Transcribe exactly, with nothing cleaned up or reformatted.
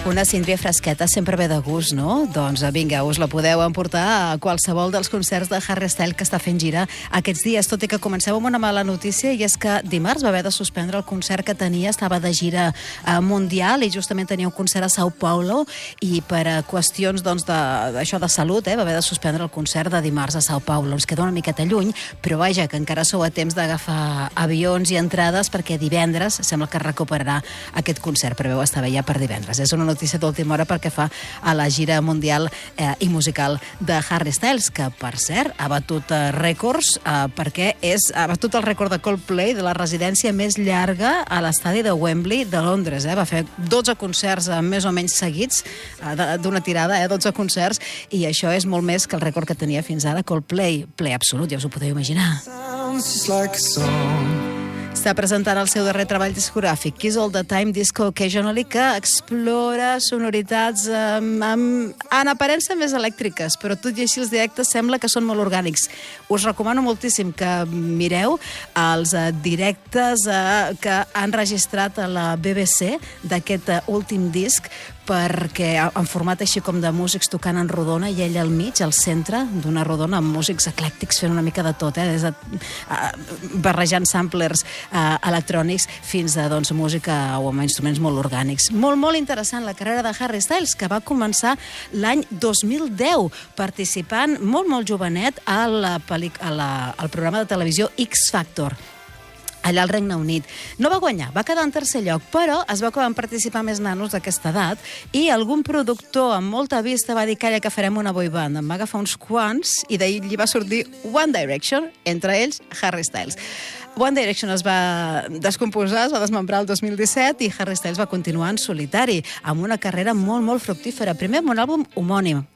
Una síndria fresqueta sempre ve de gust, no? Doncs vinga, us la podeu emportar a qualsevol dels concerts de Harry Styles que està fent gira aquests dies, tot i que comenceu amb una mala notícia, i és que dimarts va haver de suspendre el concert que tenia, estava de gira eh, mundial i justament tenia un concert a Sao Paulo i per a qüestions doncs, d'això de, de salut eh, va haver de suspendre el concert de dimarts a Sao Paulo. Ens queda una miqueta lluny, però vaja, que encara sou a temps d'agafar avions i entrades perquè divendres sembla que recuperarà aquest concert, preveu estar bé ja per divendres. És una notícia d'última hora perquè fa a la gira mundial eh, i musical de Harry Styles, que, per cert, ha batut eh, rècords eh, perquè és, ha batut el rècord de Coldplay de la residència més llarga a l'estadi de Wembley de Londres. Eh? Va fer dotze concerts eh, més o menys seguits, eh, d'una tirada, eh, dotze concerts, i això és molt més que el rècord que tenia fins ara Coldplay. Play absolut, ja us ho podeu imaginar. Està presentant el seu darrer treball discogràfic, Kiss All the Time, Disco Occasionally, que explora sonoritats amb, amb, en aparença més elèctriques, però tot i així els directes sembla que són molt orgànics. Us recomano moltíssim que mireu els uh, directes uh, que han registrat a la B B C d'aquest uh, últim disc, perquè en format així com de músics tocant en rodona i ell al mig, al centre d'una rodona, amb músics eclèctics fent una mica de tot, eh? Des de, uh, barrejant samplers uh, electrònics fins a doncs, música o amb instruments molt orgànics. Molt, molt interessant la carrera de Harry Styles, que va començar l'any dos mil deu, participant molt, molt jovenet a la pel·lic- a la, al programa de televisió X Factor, allà al Regne Unit. No va guanyar, va quedar en tercer lloc, però es veu que van participar més nanos d'aquesta edat i algun productor amb molta vista va dir, calla, que farem una boy band. Em va agafar uns quants i d'ahir li va sortir One Direction, entre ells Harry Styles. One Direction es va descomposar, es va desmembrar el dos mil disset i Harry Styles va continuar en solitari, amb una carrera molt, molt fructífera. Primer amb un àlbum homònim,